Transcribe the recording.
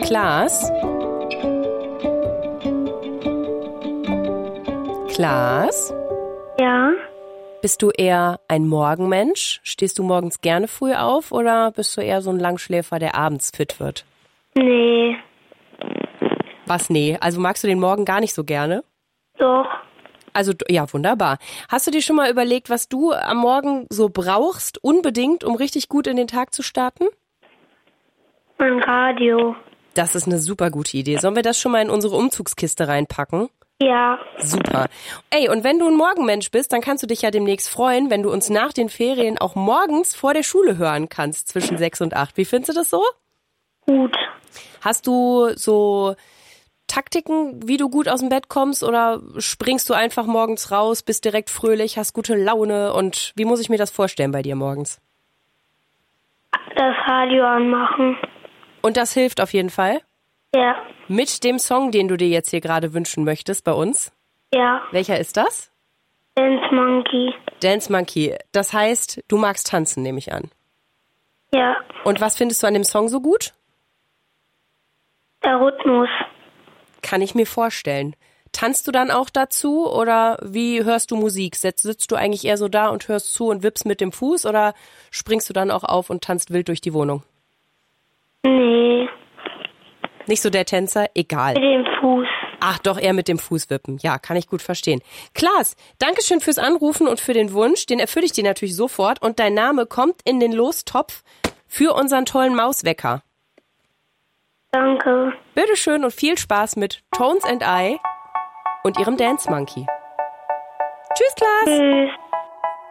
Klaas? Klaas? Ja, Bist du eher ein Morgenmensch? Stehst du morgens gerne früh auf oder bist du eher so ein Langschläfer, der abends fit wird? nee, Was, nee? Also magst du den Morgen gar nicht so gerne? doch, Also, ja, wunderbar. Hast du dir schon mal überlegt, was du am Morgen so brauchst, unbedingt, um richtig gut in den Tag zu starten? mein Radio. Das ist eine super gute Idee. Sollen wir das schon mal in unsere Umzugskiste reinpacken? Ja, Super. Ey, und wenn du ein Morgenmensch bist, dann kannst du dich ja demnächst freuen, wenn du uns nach den Ferien auch morgens vor der Schule hören kannst, zwischen 6 und 8. Wie findest du das so? gut. Hast du so Taktiken, wie du gut aus dem Bett kommst, oder springst du einfach morgens raus, bist direkt fröhlich, hast gute Laune, und wie muss ich mir das vorstellen bei dir morgens? Das Radio anmachen. Und das hilft auf jeden Fall? Ja, Mit dem Song, den du dir jetzt hier gerade wünschen möchtest bei uns? ja, Welcher ist das? Dance Monkey. Dance Monkey. Das heißt, du magst tanzen, nehme ich an. Ja, Und was findest du an dem Song so gut? der Rhythmus. Kann ich mir vorstellen. Tanzt du dann auch dazu oder wie hörst du Musik? Sitzt du eigentlich eher so da und hörst zu und wippst mit dem Fuß oder springst du dann auch auf und tanzt wild durch die Wohnung? Nee, Nicht so der Tänzer? mit Egal. dem Fuß. Ach doch, eher mit dem Fuß wippen. Ja, kann ich gut verstehen. Klaas, Dankeschön fürs Anrufen und für den Wunsch. Den erfülle ich dir natürlich sofort. Und dein Name kommt in den Lostopf für unseren tollen Mauswecker. Danke. Bitteschön und viel Spaß mit Tones and I und ihrem Dance Monkey. Tschüss, Klaas! Tschüss.